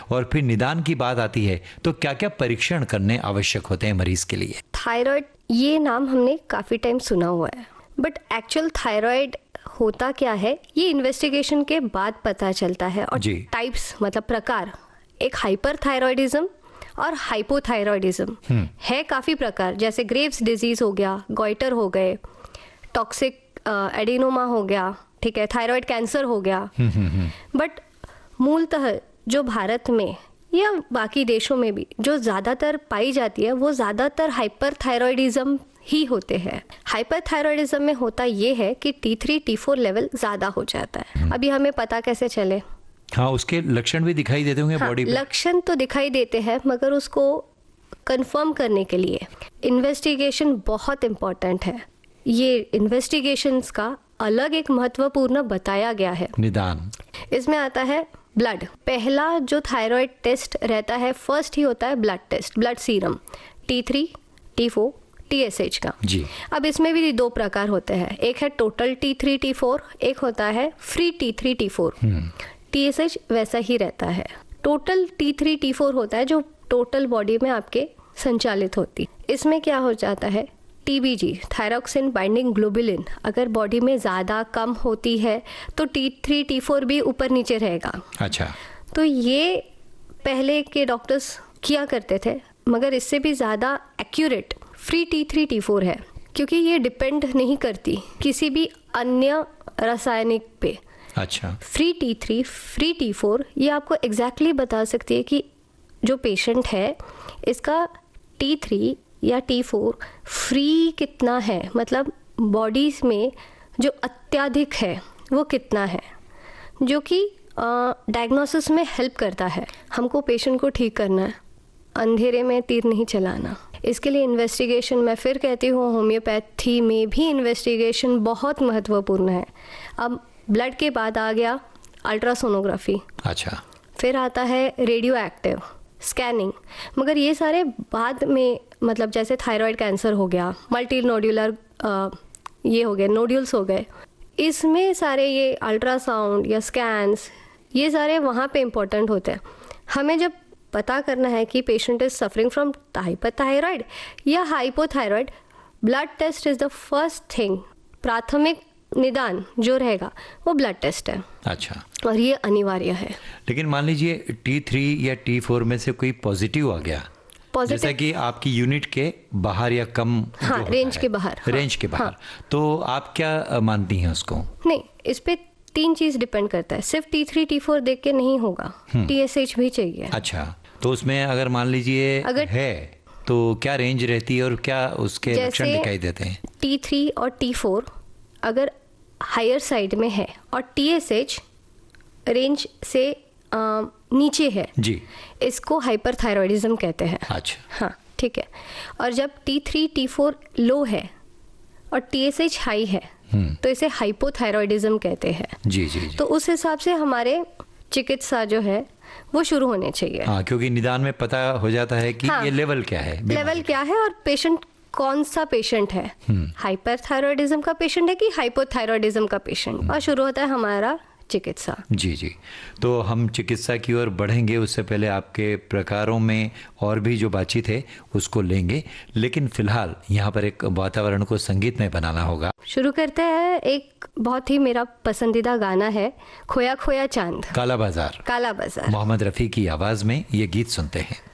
और फिर निदान की बात आती है तो क्या क्या परीक्षण करने आवश्यक होते हैं मरीज के लिए? थायराइड, ये नाम हमने काफ़ी टाइम सुना हुआ है, बट एक्चुअल थायराइड होता क्या है ये इन्वेस्टिगेशन के बाद पता चलता है। और टाइप्स मतलब प्रकार, एक हाइपरथायरॉयडिज्म और हाइपोथायरॉयडिज्म है, काफ़ी प्रकार, जैसे ग्रेव्स डिजीज हो गया, गॉइटर हो गए, टॉक्सिक एडिनोमा हो गया, ठीक है, थायराइड कैंसर हो गया। बट मूलतः जो भारत में या बाकी देशों में भी जो ज़्यादातर पाई जाती है वो ज़्यादातर हाइपरथायरॉयडिज्म ही होते हैं। हाइपरथायरॉयडिज्म में होता ये है कि T3 T4 लेवल ज़्यादा हो जाता है। अभी हमें पता कैसे चले? हाँ, उसके लक्षण भी दिखाई देते होंगे बॉडी पे। लक्षण तो दिखाई देते हैं, मगर उसको कंफर्म करने के लिए इन्वेस्टिगेशन बहुत इम्पोर्टेंट है। ये इन्वेस्टिगेशंस का अलग एक महत्वपूर्ण बताया गया है। निदान इसमें आता है ब्लड। पहला जो थायराइड टेस्ट रहता है, फर्स्ट ही होता है blood test, blood serum T3 T4 TSH का जी। अब इसमें भी दो प्रकार होते हैं, एक है टोटल T3 T4, एक होता है फ्री T3 T4। TSH वैसा ही रहता है। टोटल T3 T4 होता है जो टोटल बॉडी में आपके संचालित होती। इसमें क्या हो जाता है, TBG थायरॉक्सिन बाइंडिंग ग्लोबुलिन अगर बॉडी में ज़्यादा कम होती है तो T3 T4 भी ऊपर नीचे रहेगा। अच्छा, तो ये पहले के डॉक्टर्स किया करते थे, मगर इससे भी ज़्यादा एक्यूरेट फ्री T3 T4 है, क्योंकि ये डिपेंड नहीं करती किसी भी अन्य रासायनिक पे। अच्छा, फ्री T3 फ्री T4 ये आपको एग्जैक्टली बता सकती है कि जो पेशेंट है इसका T3 या T4 फ्री कितना है, मतलब बॉडी में जो अत्यधिक है वो कितना है, जो कि डायग्नोसिस में हेल्प करता है। हमको पेशेंट को ठीक करना है, अंधेरे में तीर नहीं चलाना। इसके लिए इन्वेस्टिगेशन, मैं फिर कहती हूँ, होम्योपैथी में भी इन्वेस्टिगेशन बहुत महत्वपूर्ण है। अब ब्लड के बाद आ गया अल्ट्रासोनोग्राफी। अच्छा, फिर आता है रेडियो एक्टिव स्कैनिंग, मगर ये सारे बाद में, मतलब जैसे थायराइड कैंसर हो गया, मल्टी नोड्यूलर ये हो गए, नोड्यूल्स हो गए, इसमें सारे ये अल्ट्रासाउंड या स्कैन्स ये सारे वहाँ पे इम्पोर्टेंट होते हैं। हमें जब पता करना है कि patient is suffering from hyperthyroid या hypothyroid, blood test is the first thing. प्राथमिक निदान जो रहेगा वो ब्लड टेस्ट है। अच्छा, और ये अनिवार्य है। लेकिन मान लीजिए T3 या T4 में से कोई पॉजिटिव आ गया, जैसा कि आपकी यूनिट के बाहर या कम, हाँ, रेंज के बाहर, रेंज के बाहर, तो आप क्या मानती हैं उसको? नहीं, इस पे 3 चीज डिपेंड करता है, सिर्फ T3 T4 देख के नहीं होगा, TSH भी चाहिए। अच्छा, तो उसमें अगर मान लीजिए है तो क्या रेंज रहती है और क्या उसके लक्षण दिखाई देते हैं? T3 और T4 अगर हायर साइड में है और TSH रेंज से नीचे है जी, इसको हाइपरथायरॉयडिज्म कहते हैं। अच्छा, हाँ, ठीक है। और जब T3 T4 लो है और TSH हाई है तो इसे हाइपोथायरॉयडिज्म कहते हैं। जी जी जी। तो उस हिसाब से हमारे चिकित्सा जो है वो शुरू होने चाहिए। हाँ, क्योंकि निदान में पता हो जाता है कि ये लेवल क्या है, लेवल क्या है और पेशेंट कौन सा पेशेंट है, हाइपरथायरॉयडिज्म का पेशेंट है कि हाइपोथायरॉयडिज्म का पेशेंट, और शुरू होता है हमारा चिकित्सा। जी जी। तो हम चिकित्सा की ओर बढ़ेंगे, उससे पहले आपके प्रकारों में और भी जो बातचीत है उसको लेंगे, लेकिन फिलहाल यहाँ पर एक वातावरण को संगीत में बनाना होगा। शुरू करते हैं, एक बहुत ही मेरा पसंदीदा गाना है, खोया खोया चांद, काला बाजार, काला बाजार, मोहम्मद रफ़ी की आवाज़ में ये गीत सुनते हैं।